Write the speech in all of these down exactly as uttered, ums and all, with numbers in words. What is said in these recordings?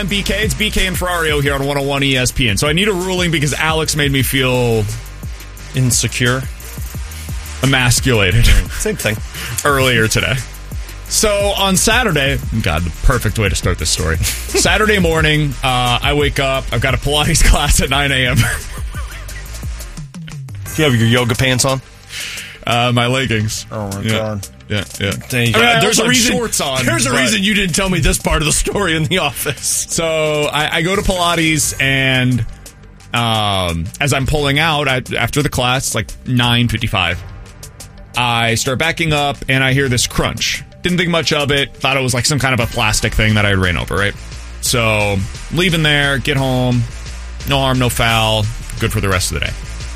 B K, it's B K and Ferrario here on one oh one E S P N. So I need a ruling because Alex made me feel insecure, emasculated. Same thing. Earlier today. So on Saturday, God, the perfect way to start this story. Saturday morning, uh, I wake up. I've got a Pilates class at nine a.m. Do you have your yoga pants on? Uh, my leggings. Oh, my yeah. God. Yeah, yeah. There you go. I mean, there's a reason. Shorts on, there's a but, reason you didn't tell me this part of the story in the office. So I, I go to Pilates, and um, as I'm pulling out I, after the class, like nine fifty-five, I start backing up, and I hear this crunch. Didn't think much of it. Thought it was like some kind of a plastic thing that I ran over, right? So leaving there, get home, no harm, no foul. Good for the rest of the day.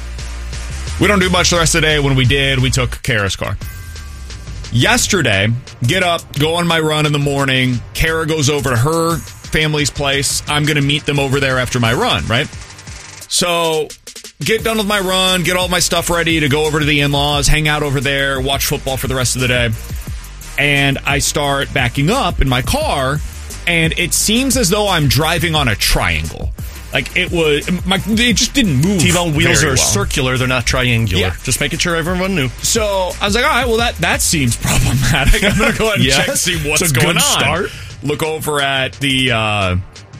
We don't do much the rest of the day. When we did, we took Kara's car. Yesterday, get up, go on my run in the morning. Kara goes over to her family's place. I'm going to meet them over there after my run, right? So get done with my run, get all my stuff ready to go over to the in-laws, hang out over there, watch football for the rest of the day. And I start backing up in my car, and it seems as though I'm driving on a triangle. Like, it was, my, it just didn't move. T-bone wheels very are well. circular, they're not triangular. Yeah. Just making sure everyone knew. So I was like, all right, well, that, that seems problematic. I'm going to go ahead and Yes. check, see what's It's a going good on. start. Look over at the, uh,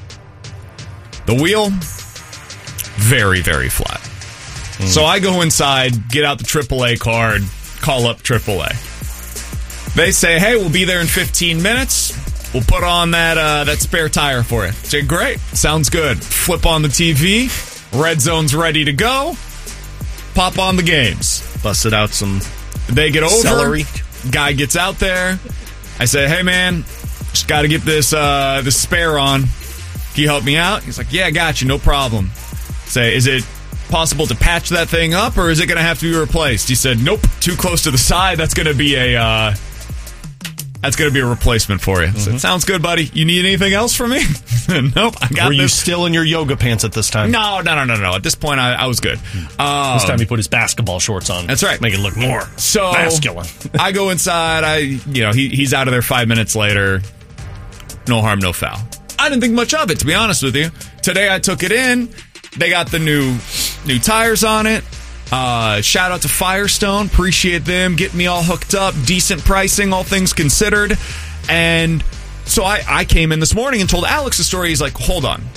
the wheel. Very, very flat. Mm. So I go inside, get out the triple A card, call up triple A. They say, hey, we'll be there in fifteen minutes. We'll put on that uh, that spare tire for you. I say, great. Sounds good. Flip on the T V. Red Zone's ready to go. Pop on the games. Busted out some They get over. celery. Guy gets out there. I say, hey, man, just got to get this uh, this spare on. Can you help me out? He's like, yeah, I got you. No problem. Say, is it possible to patch that thing up, or is it going to have to be replaced? He said, nope, too close to the side. That's going to be a... Uh, That's going to be a replacement for you. Mm-hmm. So, sounds good, buddy. You need anything else from me? Nope, I got Were this. you still in your yoga pants at this time? No, no, no, no, no. At this point, I, I was good. Um, This time he put his basketball shorts on. That's right. Make it look more so masculine. I go inside. I, you know, he, he's out of there five minutes later. No harm, no foul. I didn't think much of it, to be honest with you. Today, I took it in. They got the new new tires on it. Uh, shout out to Firestone. Appreciate them getting me all hooked up. Decent pricing, all things considered. And so I, I came in this morning and told Alex the story. He's like, hold on.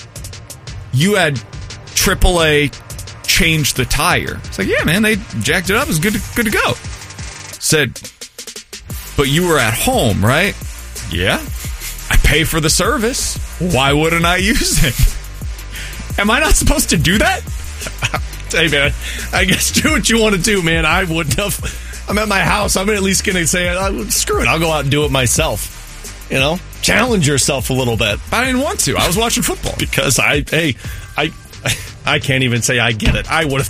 You had triple A change the tire. It's like, yeah, man, they jacked it up. It's good to, good to go. Said, but you were at home, right? Yeah. I pay for the service. Why wouldn't I use it? Am I not supposed to do that? Hey, man, I guess do what you want to do, man. I wouldn't have. I'm at my house. I'm at least going to say, uh, screw it. I'll go out and do it myself. You know? Challenge yourself a little bit. But I didn't want to. I was watching football. Because I, hey, I, I can't even say I get it. I would have